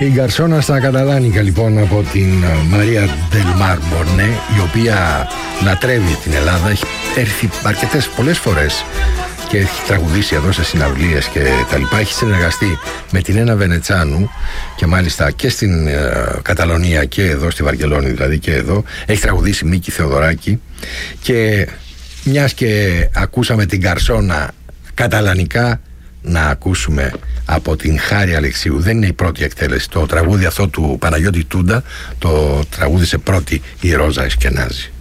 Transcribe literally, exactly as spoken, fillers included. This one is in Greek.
Η Γκαρσόνα στα καταλάνικα λοιπόν από την Μαρία Ντελμάρ Μπορνέ, η οποία λατρεύει την Ελλάδα, έχει έρθει αρκετές πολλές φορές και έχει τραγουδήσει εδώ σε συναυλίες και τα λοιπά. Έχει συνεργαστεί με την Ένα Βενετσάνου και μάλιστα και στην ε, Καταλωνία και εδώ στη Βαρκελόνη, δηλαδή και εδώ. Έχει τραγουδήσει Μίκη Θεοδωράκη και μιας και ακούσαμε την Γκαρσόνα καταλανικά, να ακούσουμε από την Χάρη Αλεξίου. Δεν είναι η πρώτη εκτέλεση. Το τραγούδι αυτό του Παναγιώτη Τούντα το τραγούδισε πρώτη η Ρόζα Εσκενάζη.